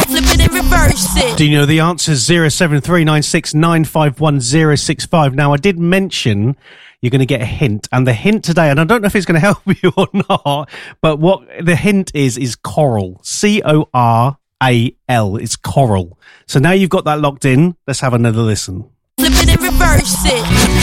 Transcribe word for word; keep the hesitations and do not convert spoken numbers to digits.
flip it and reverse it. Do you know the answer? zero seven three nine six nine five one zero six five. Now, I did mention you're going to get a hint, and the hint today, and I don't know if it's going to help you or not, but what the hint is, is coral. C O R A L. It's coral. So now you've got that locked in. Let's have another listen. Flip it and reverse it.